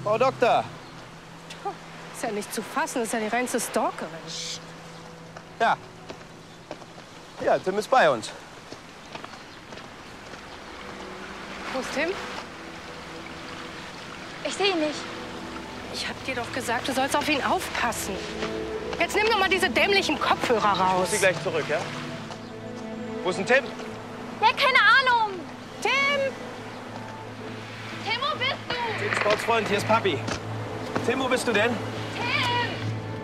Frau Doktor. Ist ja nicht zu fassen, ist ja die reinste Stalkerin. Ja. Ja, Tim ist bei uns. Wo ist Tim? Ich sehe ihn nicht. Ich hab dir doch gesagt, du sollst auf ihn aufpassen. Jetzt nimm doch mal diese dämlichen Kopfhörer Ich raus. muss sie gleich zurück, ja? Wo ist denn Tim? Ja, keine Ahnung. Tim! Tim, wo bist du? Tim, Sportsfreund, hier ist Papi. Tim, wo bist du denn?